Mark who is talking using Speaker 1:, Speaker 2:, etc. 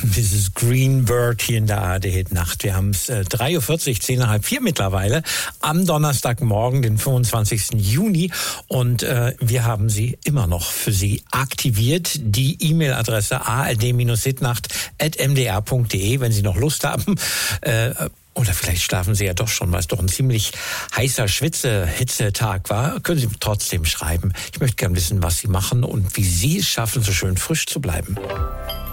Speaker 1: Mrs. Greenberg hier in der ARD-Hit-Nacht. Wir haben es 3.40 Uhr, 10 nach halb 4 mittlerweile, am Donnerstagmorgen, den 25. Juni. Und wir haben sie immer noch für Sie aktiviert. Die E-Mail-Adresse ard-hitnacht@mdr.de, wenn Sie noch Lust haben. Oder vielleicht schlafen Sie ja doch schon, weil es doch ein ziemlich heißer Hitzetag war. Können Sie trotzdem schreiben. Ich möchte gerne wissen, was Sie machen und wie Sie es schaffen, so schön frisch zu bleiben.